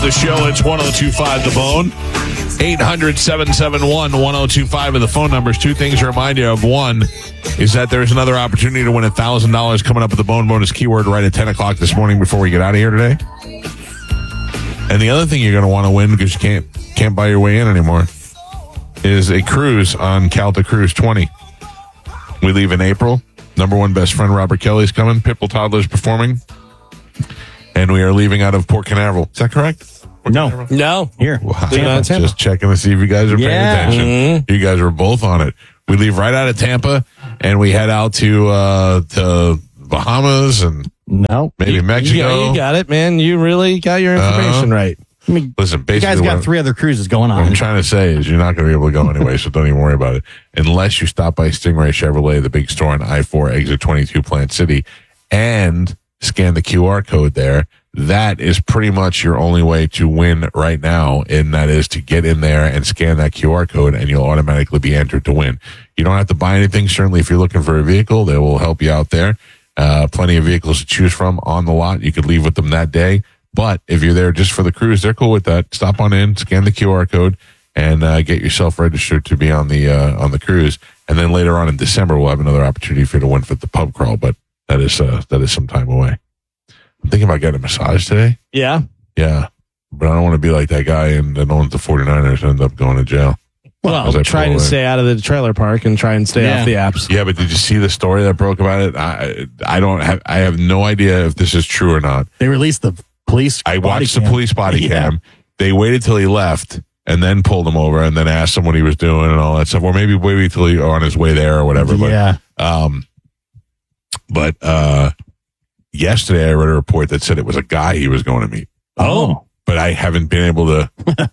The show, it's 102.5 The Bone. 800-771-1025 are the phone numbers. Two things to remind you of. One is that there's another opportunity to win $1,000 coming up at the Bone Bonus keyword right at 10 o'clock this morning before we get out of here today. And the other thing you're going to want to win, because you can't buy your way in anymore, is a cruise on Calta Cruise 20. We leave in April. Number one best friend Robert Kelly's coming. Pitbull Toddler's performing. And we are leaving out of Port Canaveral. Is that correct? No. Here. Wow. Just checking to see if you guys are paying attention. Mm-hmm. You guys are both on it. We leave right out of Tampa, and we head out to Bahamas and maybe Mexico. Yeah, you got it, man. You really got your information right. I mean, listen, basically, you guys got 3 other cruises going on. What I'm trying to say is you're not going to be able to go anyway, so don't even worry about it. Unless you stop by Stingray Chevrolet, the big store on I-4, exit 22, Plant City, and scan the QR code there. That is pretty much your only way to win right now, and that is to get in there and scan that QR code, and you'll automatically be entered to win. You don't have to buy anything. Certainly, if you're looking for a vehicle, they will help you out there. Plenty of vehicles to choose from on the lot. You could leave with them that day. But if you're there just for the cruise, they're cool with that. Stop on in, scan the QR code, and get yourself registered to be on the cruise. And then later on in December, we'll have another opportunity for you to win for the pub crawl. But that is some time away. I'm thinking about getting a massage today. Yeah? Yeah. But I don't want to be like that guy that owns the 49ers and end up going to jail. Well, try to stay out of the trailer park and try and stay off the apps. Yeah, but did you see the story that broke about it? I have no idea if this is true or not. They released the police I watched the police body cam. They waited till he left and then pulled him over and then asked him what he was doing and all that stuff. Or maybe wait till he on his way there or whatever. But yesterday I read a report that said it was a guy he was going to meet. Oh. But I haven't been able to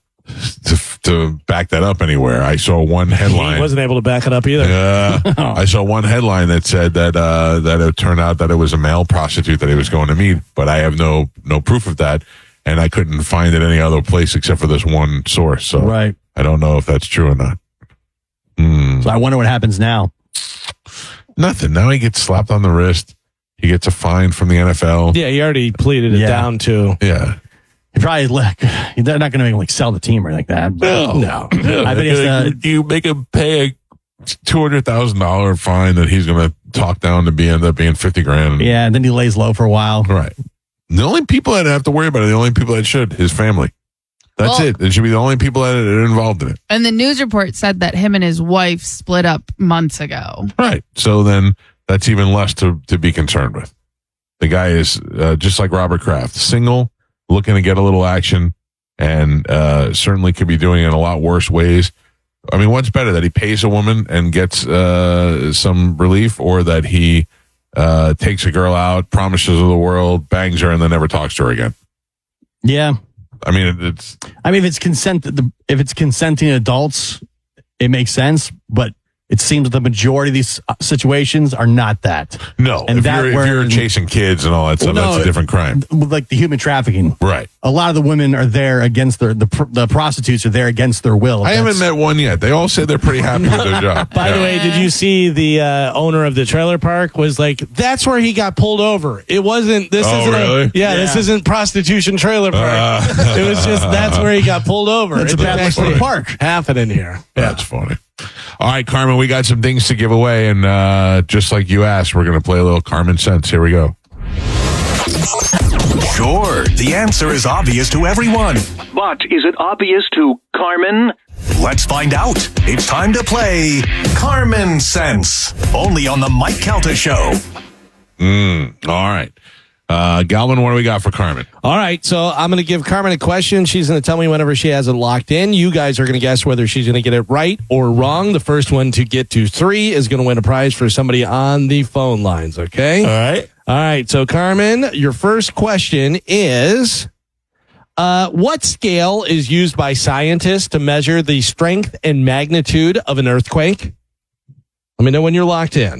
back that up anywhere. I saw one headline. He wasn't able to back it up either. I saw one headline that said that it turned out that it was a male prostitute that he was going to meet, but I have no proof of that, and I couldn't find it any other place except for this one source. So right. I don't know if that's true or not. So I wonder what happens now. Nothing. Now he gets slapped on the wrist. He gets a fine from the NFL. Yeah, he already pleaded it down to. Yeah. Probably they're not going to sell the team or anything like that. No. I bet you make him pay a $200,000 fine that he's going to talk down to end up being $50,000. Yeah, and then he lays low for a while. Right. The only people that have to worry about it, the only people that should, his family. That's it. It should be the only people that are involved in it. And the news report said that him and his wife split up months ago. Right. So then that's even less to be concerned with. The guy is just like Robert Kraft, single, looking to get a little action, and certainly could be doing it in a lot worse ways. I mean, what's better, that he pays a woman and gets some relief, or that he takes a girl out, promises her the world, bangs her, and then never talks to her again? Yeah. I mean, if it's consenting adults, it makes sense, but it seems that the majority of these situations are not that. No, and if you're chasing kids and all that stuff, that's a different crime. Like the human trafficking. Right. A lot of the women are there against the prostitutes are there against their will. I haven't met one yet. They all say they're pretty happy with their job. By the way, did you see the owner of the trailer park was like, that's where he got pulled over. It wasn't, this isn't prostitution trailer park. It was just, that's where he got pulled over. It's a bad place for the park. Happening here. That's funny. All right, Carmen, we got some things to give away, and just like you asked, we're going to play a little Carmen Sense. Here we go. Sure, the answer is obvious to everyone. But is it obvious to Carmen? Let's find out. It's time to play Carmen Sense, only on the Mike Calta Show. All right. Galvin, what do we got for Carmen? All right, so I'm going to give Carmen a question. She's going to tell me whenever she has it locked in. You guys are going to guess whether she's going to get it right or wrong. The first one to get to 3 is going to win a prize for somebody on the phone lines, okay? All right, so Carmen, your first question is, what scale is used by scientists to measure the strength and magnitude of an earthquake? Let me know when you're locked in.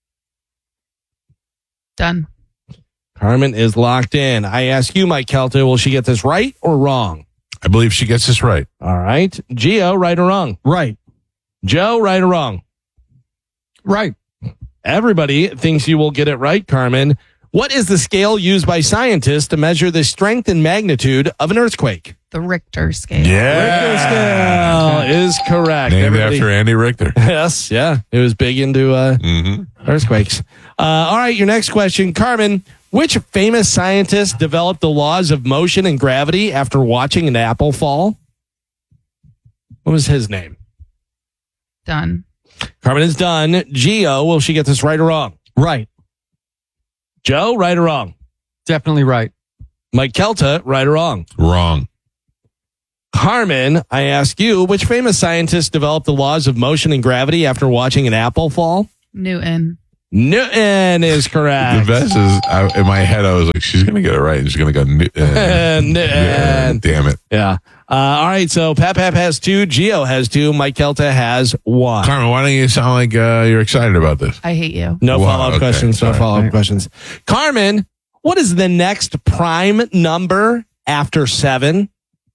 Done. Carmen is locked in. I ask you, Mike Calta, will she get this right or wrong? I believe she gets this right. All right. Gio, right or wrong? Right. Joe, right or wrong? Right. Everybody thinks you will get it right, Carmen. What is the scale used by scientists to measure the strength and magnitude of an earthquake? The Richter scale. Richter scale is correct. Named Everybody- after Andy Richter. Yes, yeah. It was big into earthquakes. All right, your next question. Carmen, which famous scientist developed the laws of motion and gravity after watching an apple fall? What was his name? Done. Carmen is done. Geo, will she get this right or wrong? Right. Joe, right or wrong? Definitely right. Mike Kelta, right or wrong? Wrong. Carmen, I ask you, which famous scientist developed the laws of motion and gravity after watching an apple fall? Newton. Newton is correct. The best is, in my head, I was like, she's going to get it right. And she's going to go, Newton. damn it. Yeah. All right. So Pap has 2. Geo has 2. Mike Kelta has 1. Carmen, why don't you sound like you're excited about this? I hate you. No Wow, follow-up okay, questions. No sorry. follow-up questions. Carmen, what is the next prime number after 7?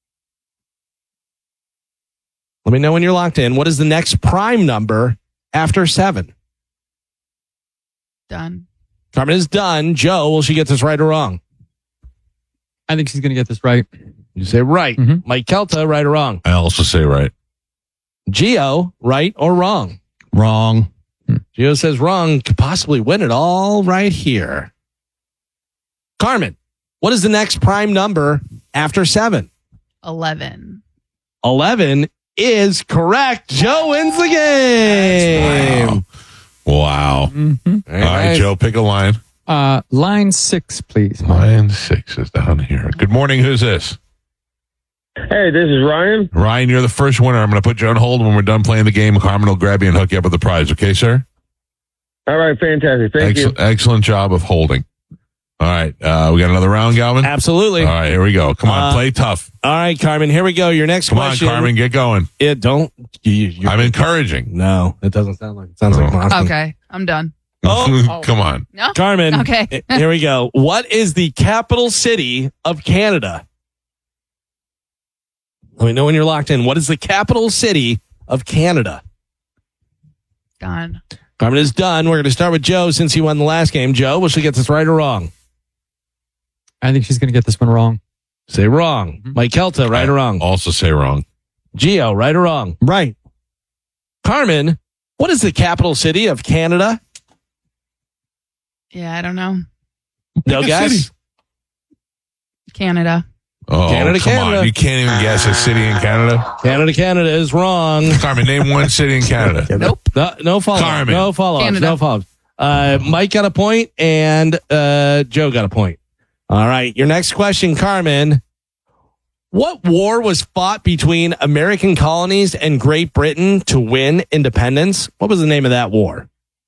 Let me know when you're locked in. What is the next prime number after 7? Done. Carmen is done. Joe, will she get this right or wrong? I think she's going to get this right. You say right. Mhm. Mike Kelta, right or wrong? I also say right. Geo, right or wrong? Wrong. Geo says wrong. Could possibly win it all right here. Carmen, what is the next prime number after 7? 11. 11 is correct. Joe wins the game. Wow. All right, Joe, pick a line. Line 6, please. Line 6 is down here. Good morning. Who's this? Hey, this is Ryan. Ryan, you're the first winner. I'm going to put you on hold. When we're done playing the game, Carmen will grab you and hook you up with the prize. Okay, sir? All right, fantastic. Thank you. Excellent job of holding. All right. We got another round, Galvin? Absolutely. All right, here we go. Come on, play tough. All right, Carmen, here we go. Your next Come question. on, Carmen, get going. Don't. I'm encouraging. No, it doesn't sound like it. Sounds like Boston. Okay, I'm done. Oh. Come on. No? Carmen. Okay. Here we go. What is the capital city of Canada? Let me know when you're locked in. What is the capital city of Canada? Done. Carmen is done. We're going to start with Joe since he won the last game. Joe, will she get this right or wrong? I think she's going to get this one wrong. Say wrong. Mike Kelta, right or wrong? Also say wrong. Geo, right or wrong? Right. Carmen, what is the capital city of Canada? Yeah, I don't know. No Pick a guess? city. Canada. Oh, Canada, come Canada. on. You can't even guess a city in Canada? Canada is wrong. Carmen, name one city in Canada. Nope. No follow-up. Carmen. No follow-ups. Canada. No follow-ups. Mike got a point and Joe got a point. All right. Your next question, Carmen. What war was fought between American colonies and Great Britain to win independence? What was the name of that war?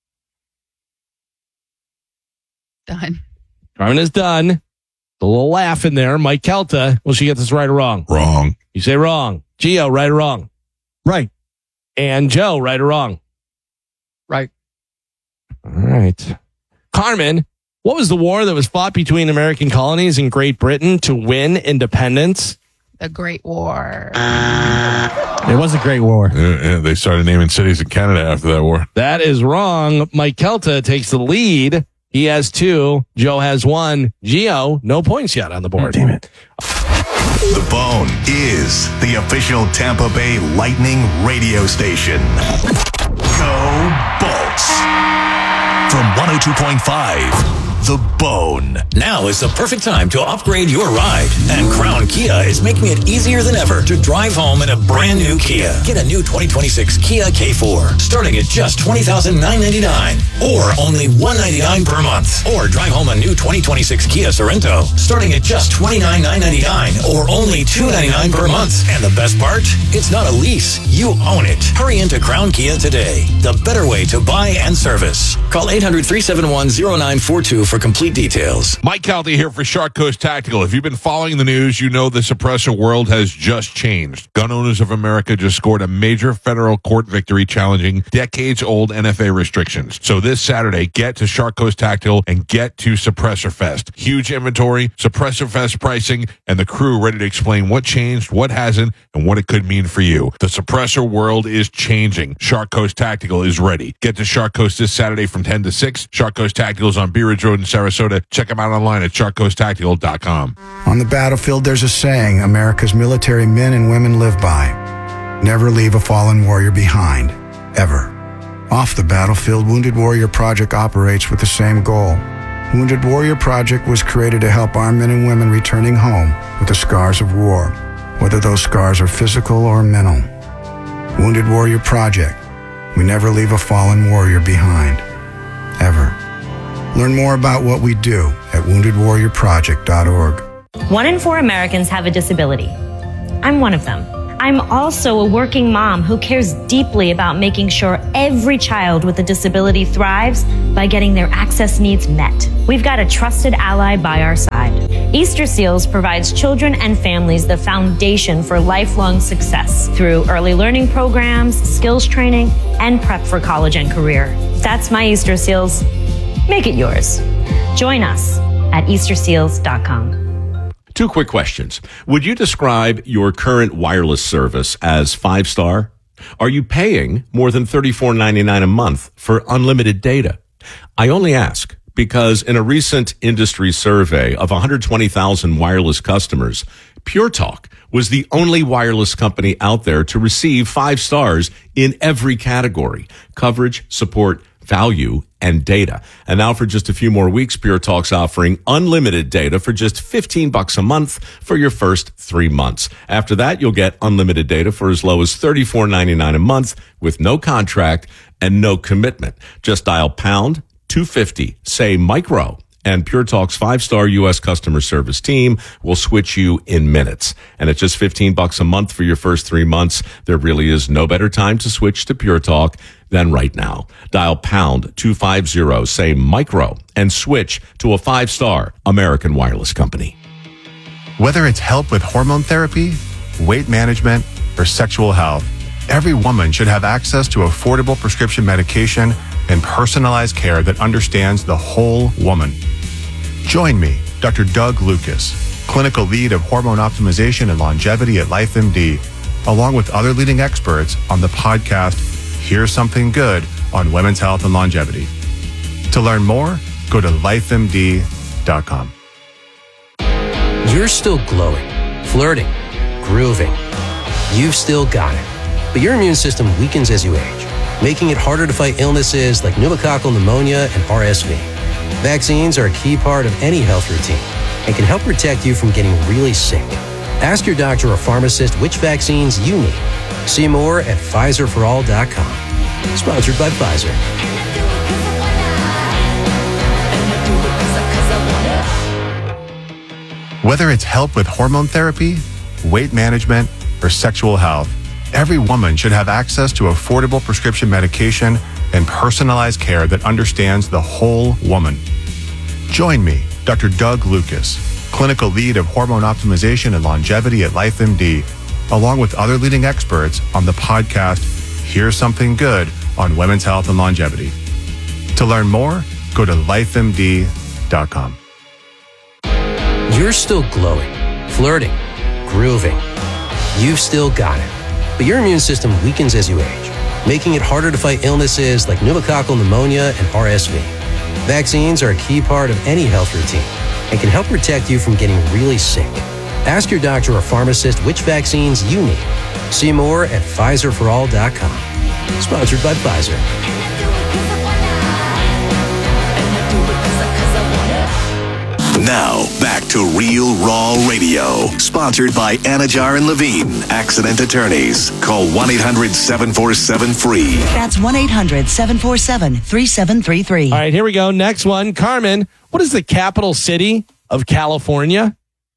Done. Carmen is done. A little laugh in there. Mike Kelta, will she get this right or wrong? Wrong. You say wrong. Geo, right or wrong? Right. And Joe, right or wrong? Right. All right. Carmen, what was the war that was fought between American colonies and Great Britain to win independence? The Great War. It was a great war. Yeah, they started naming cities in Canada after that war. That is wrong. Mike Kelta takes the lead. He has 2. Joe has 1. Geo, no points yet on the board. Damn it. The Bone is the official Tampa Bay Lightning radio station. Go Bolts. From 102.5, The Bone. Now is the perfect time to upgrade your ride. And Crown Kia is making it easier than ever to drive home in a brand new Kia. Get a new 2026 Kia K4 starting at just $20,999 or only $199 per month. Or drive home a new 2026 Kia Sorento starting at just $29,999 or only $299 per month. And the best part? It's not a lease. You own it. Hurry into Crown Kia today. The better way to buy and service. Call 800-371-0942 for complete details. Mike Calty here for Shark Coast Tactical. If you've been following the news, you know the suppressor world has just changed. Gun Owners of America just scored a major federal court victory challenging decades-old NFA restrictions. So this Saturday, get to Shark Coast Tactical and get to Suppressor Fest. Huge inventory, Suppressor Fest pricing, and the crew ready to explain what changed, what hasn't, and what it could mean for you. The suppressor world is changing. Shark Coast Tactical is ready. Get to Shark Coast this Saturday from 10 to 6. Shark Coast Tactical is on Bee Ridge Road in Sarasota. Check them out online at charcoastactical.com. On the battlefield, there's a saying America's military men and women live by. Never leave a fallen warrior behind. Ever. Off the battlefield, Wounded Warrior Project operates with the same goal. Wounded Warrior Project was created to help our men and women returning home with the scars of war, whether those scars are physical or mental. Wounded Warrior Project. We never leave a fallen warrior behind. Ever. Learn more about what we do at woundedwarriorproject.org. 1 in 4 Americans have a disability. I'm one of them. I'm also a working mom who cares deeply about making sure every child with a disability thrives by getting their access needs met. We've got a trusted ally by our side. Easter Seals provides children and families the foundation for lifelong success through early learning programs, skills training, and prep for college and career. That's my Easter Seals. Make it yours. Join us at easterseals.com. 2 quick questions. Would you describe your current wireless service as 5-star? Are you paying more than $34.99 a month for unlimited data? I only ask because in a recent industry survey of 120,000 wireless customers, Pure Talk was the only wireless company out there to receive 5 stars in every category: coverage, support, value, and data. And now for just a few more weeks, Pure Talk's offering unlimited data for just $15 a month for your first 3 months. After that, you'll get unlimited data for as low as $34.99 a month with no contract and no commitment. Just dial pound 250, say micro, and Pure Talk's 5-star U.S. customer service team will switch you in minutes. And at just $15 a month for your first 3 months, there really is no better time to switch to Pure Talk than right now. Dial pound 250, say micro, and switch to a 5-star American wireless company. Whether it's help with hormone therapy, weight management, or sexual health, every woman should have access to affordable prescription medication and personalized care that understands the whole woman. Join me, Dr. Doug Lucas, clinical lead of hormone optimization and longevity at LifeMD, along with other leading experts on the podcast Here's Something Good on Women's Health and Longevity. To learn more, go to lifemd.com. You're still glowing, flirting, grooving. You've still got it. But your immune system weakens as you age, making it harder to fight illnesses like pneumococcal pneumonia and RSV. Vaccines are a key part of any health routine and can help protect you from getting really sick. Ask your doctor or pharmacist which vaccines you need. See more at PfizerForAll.com. Sponsored by Pfizer. Whether it's help with hormone therapy, weight management, or sexual health, every woman should have access to affordable prescription medication and personalized care that understands the whole woman. Join me, Dr. Doug Lucas, clinical lead of hormone optimization and longevity at LifeMD, along with other leading experts on the podcast Here's Something Good on Women's Health and Longevity. To learn more, go to lifemd.com. You're still glowing, flirting, grooving. You've still got it. But your immune system weakens as you age, making it harder to fight illnesses like pneumococcal pneumonia and RSV. Vaccines are a key part of any health routine and can help protect you from getting really sick. Ask your doctor or pharmacist which vaccines you need. See more at PfizerForAll.com. Sponsored by Pfizer. Now, back to Real Raw Radio. Sponsored by Anajar and Levine, accident attorneys. Call 1-800-747-FREE. That's 1-800-747-3733. All right, here we go. Next one. Carmen, what is the capital city of California?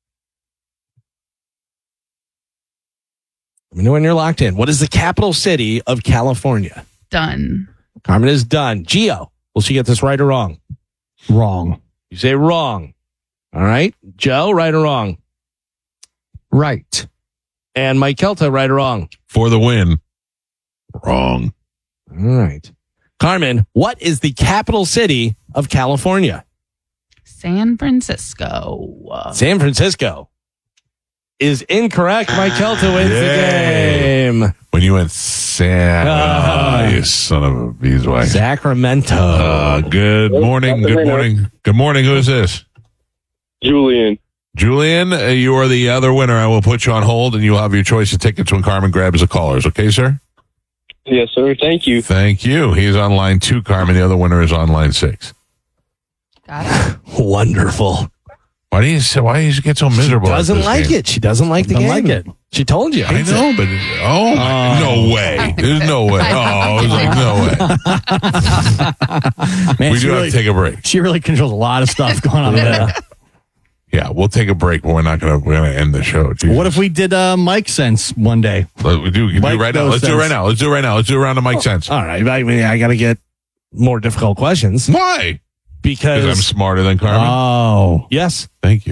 Let me know when you're locked in. What is the capital city of California? Done. Carmen is done. Gio, will she get this right or wrong? Wrong. You say wrong. All right. Joe, right or wrong? Right. And Mike Kelta, right or wrong? For the win. Wrong. All right. Carmen, what is the capital city of California? San Francisco. San Francisco. is incorrect. Mike Kelta wins the game. When you went you son of a beeswax. Sacramento. Good morning. Good morning. Good morning. Who is this? Julian. Julian, you are the other winner. I will put you on hold, and you'll have your choice of tickets when Carmen grabs the callers. Okay, sir? Yes, sir. Thank you. Thank you. He's on line 2, Carmen. The other winner is on line 6. Got it. Wonderful. Why do you get so miserable? She doesn't at this like game? it. She doesn't like the game. like it. She told you. I know, but no way. There's no way. I was like, no way. Man, We do have to take a break. She really controls a lot of stuff going on there. Yeah, we'll take a break, but we're gonna end the show. Jesus. What if we did Mike Sense one day? We do it right now. Let's do it right now. Let's do a round of Mike Sense. All right. I got to get more difficult questions. Why? Because I'm smarter than Carmen. Oh. Yes. Thank you.